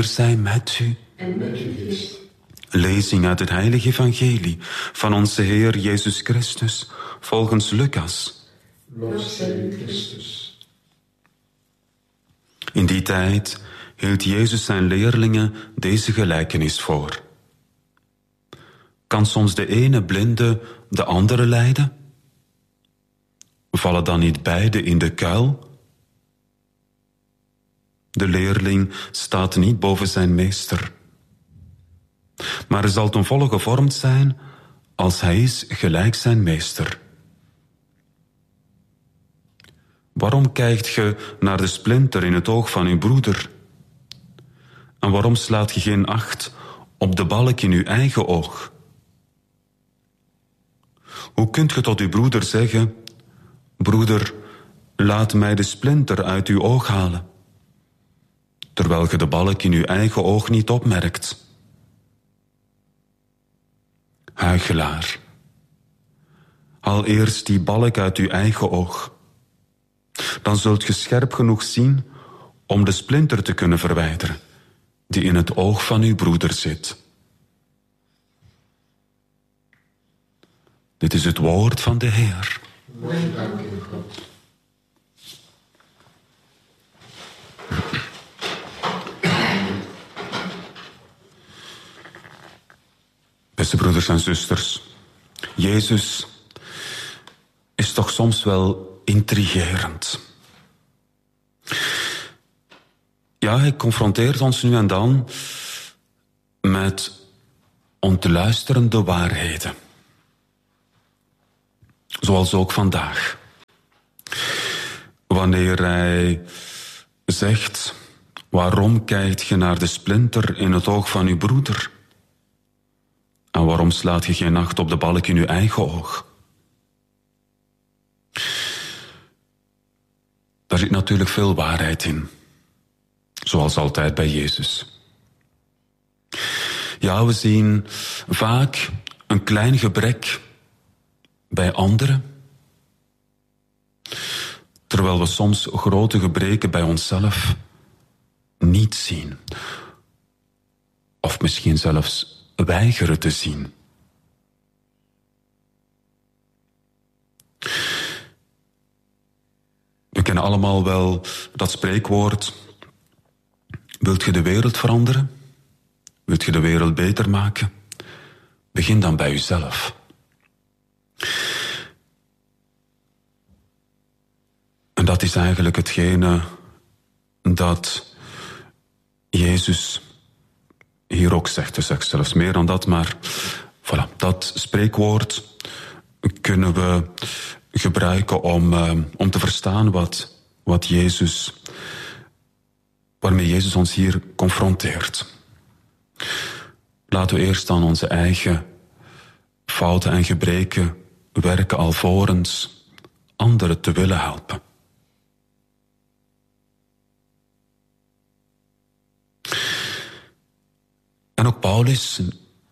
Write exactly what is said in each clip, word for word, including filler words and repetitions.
Zij met u. En met uw geest. Lezing uit het heilige evangelie van onze Heer Jezus Christus, volgens Lucas. Lof zij u, Christus. In die tijd hield Jezus zijn leerlingen deze gelijkenis voor. Kan soms de ene blinde de andere leiden? Vallen dan niet beide in de kuil? De leerling staat niet boven zijn meester, maar zal ten volle gevormd zijn als hij is gelijk zijn meester. Waarom kijkt ge naar de splinter in het oog van uw broeder? En waarom slaat je geen acht op de balk in uw eigen oog? Hoe kunt ge tot uw broeder zeggen: broeder, laat mij de splinter uit uw oog halen, terwijl ge de balk in uw eigen oog niet opmerkt? Huichelaar, haal eerst die balk uit uw eigen oog. Dan zult ge scherp genoeg zien om de splinter te kunnen verwijderen die in het oog van uw broeder zit. Dit is het woord van de Heer. Wij danken u, God. Beste broeders en zusters, Jezus is toch soms wel intrigerend. Ja, hij confronteert ons nu en dan met ontluisterende waarheden. Zoals ook vandaag. Wanneer hij zegt: waarom kijkt je naar de splinter in het oog van uw broeder? En waarom slaat je geen acht op de balk in uw eigen oog? Daar zit natuurlijk veel waarheid in. Zoals altijd bij Jezus. Ja, we zien vaak een klein gebrek bij anderen, terwijl we soms grote gebreken bij onszelf niet zien. Of misschien zelfs weigeren te zien. We kennen allemaal wel dat spreekwoord: wilt je de wereld veranderen? Wilt je de wereld beter maken? Begin dan bij uzelf. En dat is eigenlijk hetgene dat Jezus hier ook zegt. Dus zegt zelfs meer dan dat, maar voilà, dat spreekwoord kunnen we gebruiken om, uh, om te verstaan wat, wat Jezus, waarmee Jezus ons hier confronteert. Laten we eerst aan onze eigen fouten en gebreken werken, alvorens anderen te willen helpen. En ook Paulus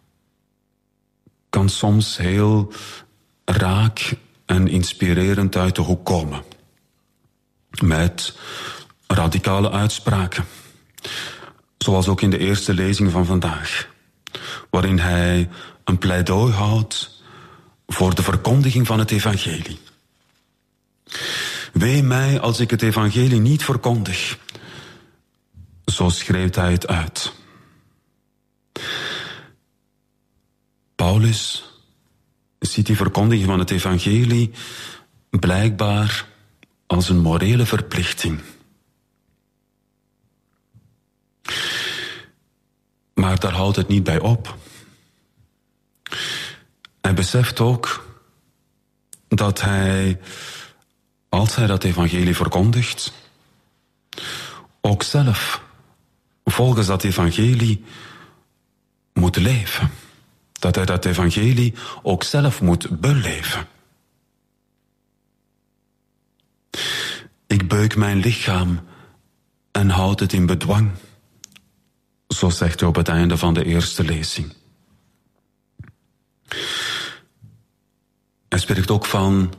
kan soms heel raak en inspirerend uit de hoek komen. Met radicale uitspraken. Zoals ook in de eerste lezing van vandaag. Waarin hij een pleidooi houdt voor de verkondiging van het evangelie. Wee mij als ik het evangelie niet verkondig. Zo schreeuwt hij het uit. Paulus ziet die verkondiging van het evangelie blijkbaar als een morele verplichting. Maar daar houdt het niet bij op. Hij beseft ook dat hij, als hij dat evangelie verkondigt, ook zelf volgens dat evangelie moet leven. Dat hij dat evangelie ook zelf moet beleven. Ik beuk mijn lichaam en houd het in bedwang. Zo zegt hij op het einde van de eerste lezing. Hij spreekt ook van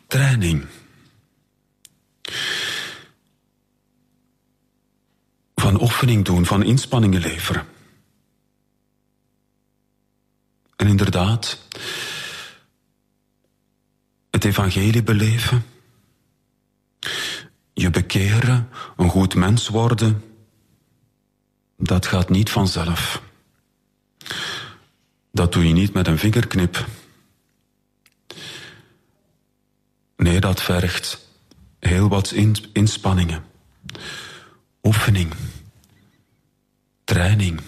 training. Van van oefening doen, van inspanningen leveren. En inderdaad, het evangelie beleven, je bekeren, een goed mens worden, dat gaat niet vanzelf. Dat doe je niet met een vingerknip. Nee, dat vergt heel wat inspanningen, oefening, training.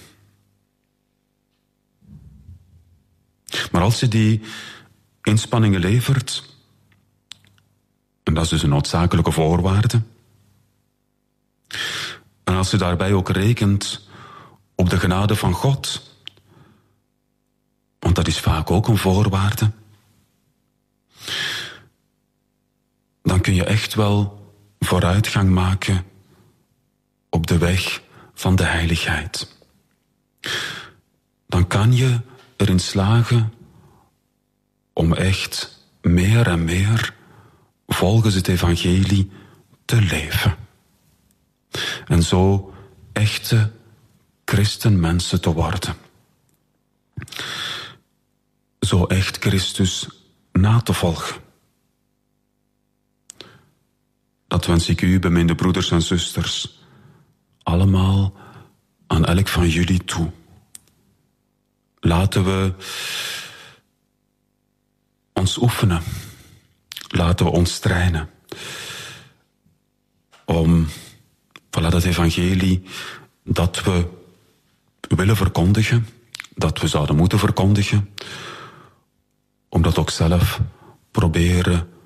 Maar als je die inspanningen levert, en dat is dus een noodzakelijke voorwaarde, en als je daarbij ook rekent op de genade van God, want dat is vaak ook een voorwaarde, dan kun je echt wel vooruitgang maken op de weg van de heiligheid. Dan kan je erin slagen om echt meer en meer volgens het evangelie te leven. En zo echte christenmensen te worden. Zo echt Christus na te volgen. Dat wens ik u, beminde broeders en zusters, allemaal aan elk van jullie toe. Laten we ons oefenen. Laten we ons trainen. Om, voilà, dat evangelie dat we willen verkondigen, dat we zouden moeten verkondigen, om dat ook zelf proberen